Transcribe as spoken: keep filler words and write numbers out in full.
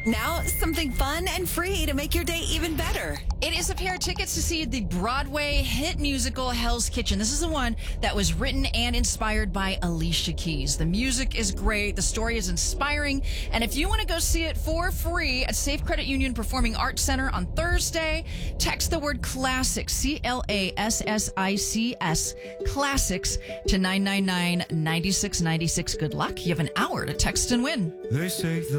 Now, something fun and free to make your day even better. It is a pair of tickets to see the Broadway hit musical Hell's Kitchen. This is the one that was written and inspired by Alicia Keys. The music is great. The story is inspiring. And if you want to go see it for free at Safe Credit Union Performing Arts Center on Thursday, text the word CLASSICS, C L A S S I C S, CLASSICS, to nine nine nine, nine six nine six. Good luck. You have an hour to text and win. They say the